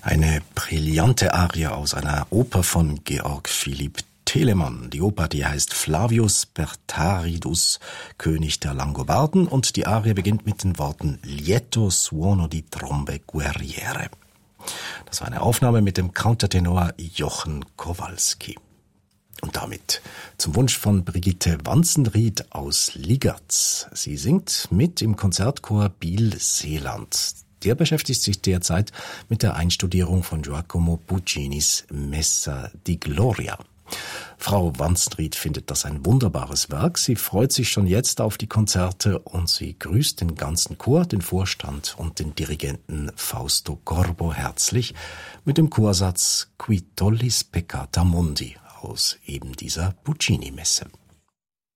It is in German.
Eine brillante Arie aus einer Oper von Georg Philipp Telemann. Die Oper, die heißt Flavius Bertaridus, König der Langobarden, und die Arie beginnt mit den Worten Lieto suono di trombe guerriere. Das war eine Aufnahme mit dem Countertenor Jochen Kowalski. Und damit zum Wunsch von Brigitte Wanzenried aus Ligerz. Sie singt mit im Konzertchor Biel-Seeland. Der beschäftigt sich derzeit mit der Einstudierung von Giacomo Puccinis Messa di Gloria. Frau Wanzenried findet das ein wunderbares Werk. Sie freut sich schon jetzt auf die Konzerte und sie grüßt den ganzen Chor, den Vorstand und den Dirigenten Fausto Corbo herzlich mit dem Chorsatz Qui tollis peccata mundi aus eben dieser Puccini-Messe.